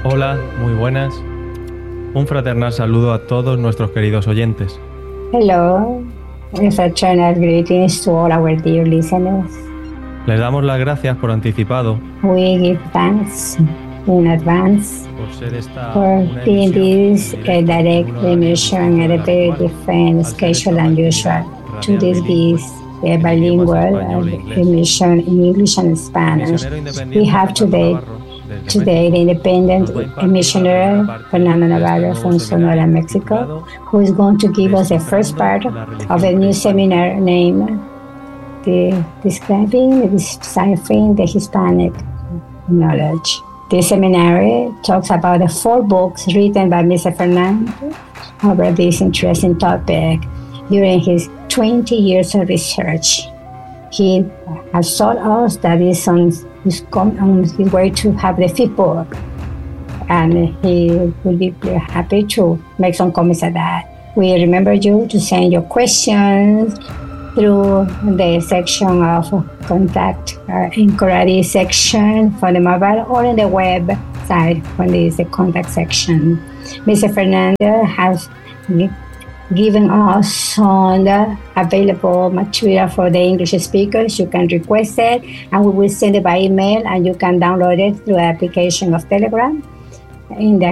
Hola, muy buenas. Un fraternal saludo a todos nuestros queridos oyentes. Hello, and fraternal greetings to all our dear listeners. Les damos las gracias por anticipado We give thanks in advance por ser esta for una being this emisión direct en emission at a very different schedule than usual. To this is bilingual emission in English and Spanish. We have today the independent missionary Fernando Navarro from Sonora, Mexico, who is going to give us the first part of a new seminar named Describing, Deciphering the Hispanic Knowledge. This seminary talks about the 4 books written by Mr. Fernando over this interesting topic during his 20 years of research. He has told us that he's on his way to have the 5th book, and he will be happy to make some comments at that. We remember you to send your questions through the section of contact inquiry section for the mobile or in the website when there is a contact section. Mr. Fernando has given us some available material for the English speakers. You can request it and we will send it by email, and you can download it through the application of Telegram in the